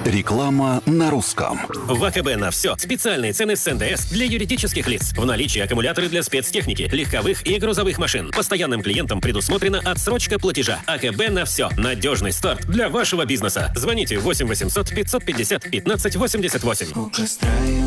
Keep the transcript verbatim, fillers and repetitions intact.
Реклама на русском. В АКБ на все. Специальные цены с эн дэ эс для юридических лиц. В наличии аккумуляторы для спецтехники, легковых и грузовых машин. Постоянным клиентам предусмотрена отсрочка платежа. АКБ на все. Надежный старт для вашего бизнеса. Звоните восемь восемьсот пятьсот пятьдесят пятнадцать восемьдесят восемь.